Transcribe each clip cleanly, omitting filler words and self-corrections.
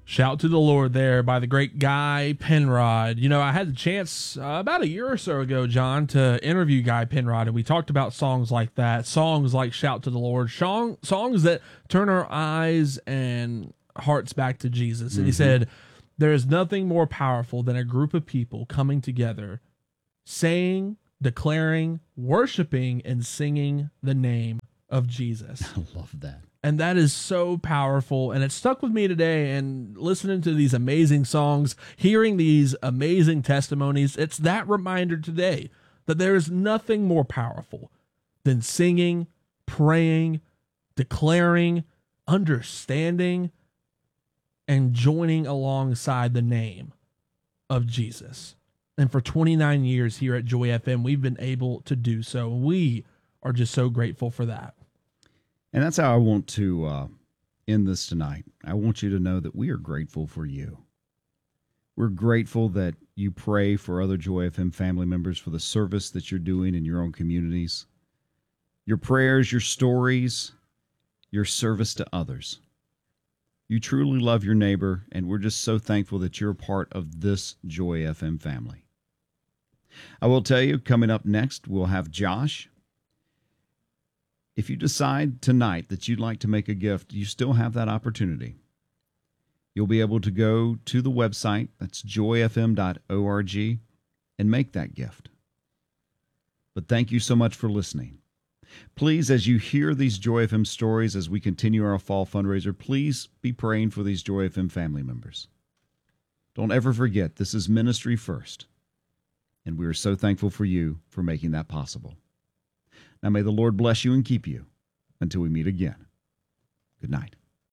Shout to the Lord there by the great Guy Penrod. You know, I had the chance about a year or so ago, John, to interview Guy Penrod, and we talked about songs like that, songs like Shout to the Lord, songs that turn our eyes and hearts back to Jesus. And he said, there is nothing more powerful than a group of people coming together, saying, declaring, worshiping, and singing the name of Jesus. I love that. And that is so powerful, and it stuck with me today. And listening to these amazing songs, hearing these amazing testimonies, it's that reminder today that there is nothing more powerful than singing, praying, declaring, understanding, and joining alongside the name of Jesus. And for 29 years here at Joy FM, we've been able to do so. We are just so grateful for that. And that's how I want to end this tonight. I want you to know that we are grateful for you. We're grateful that you pray for other Joy FM family members for the service that you're doing in your own communities. Your prayers, your stories, your service to others. You truly love your neighbor, and we're just so thankful that you're a part of this Joy FM family. I will tell you, coming up next, we'll have Josh. If you decide tonight that you'd like to make a gift, you still have that opportunity. You'll be able to go to the website, that's joyfm.org, and make that gift. But thank you so much for listening. Please, as you hear these Joy FM stories as we continue our fall fundraiser, please be praying for these Joy FM family members. Don't ever forget, this is ministry first, and we are so thankful for you for making that possible. Now may the Lord bless you and keep you until we meet again. Good night.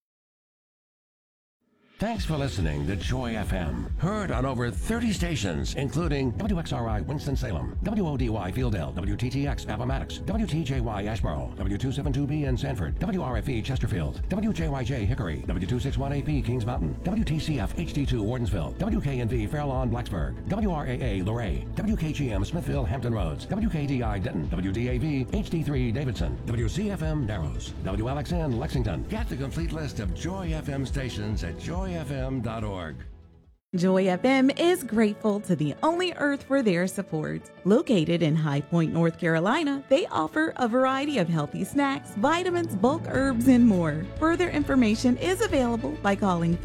Thanks for listening to Joy FM. Heard on over 30 stations, including WXRI Winston-Salem, WODY Fieldale, WTTX Appomattox, WTJY Asheboro, W272B in Sanford, WRFE Chesterfield, WJYJ Hickory, W261AP Kings Mountain, WTCF HD2 Wardensville, WKNV Fairlawn Blacksburg, WRAA Luray, WKGM Smithville Hampton Roads, WKDI Denton, WDAV HD3 Davidson, WCFM Narrows, WLXN Lexington. Get the complete list of Joy FM stations at joyfm.org. Joy FM is grateful to the Only Earth for their support. Located in High Point, North Carolina, they offer a variety of healthy snacks, vitamins, bulk herbs, and more. Further information is available by calling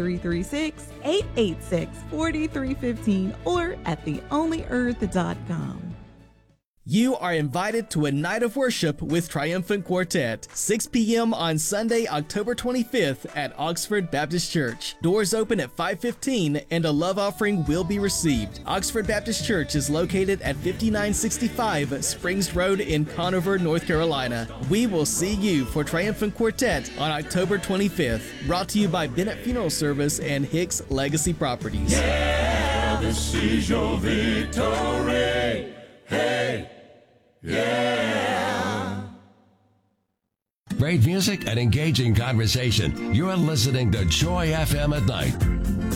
336-886-4315 or at theonlyearth.com. You are invited to a night of worship with Triumphant Quartet, 6 p.m. on Sunday, October 25th at Oxford Baptist Church. Doors open at 5:15 and a love offering will be received. Oxford Baptist Church is located at 5965 Springs Road in Conover, North Carolina. We will see you for Triumphant Quartet on October 25th. Brought to you by Bennett Funeral Service and Hicks Legacy Properties. Yeah, this is your victory. Hey, yeah. Great music and engaging conversation. You're listening to Joy FM at night.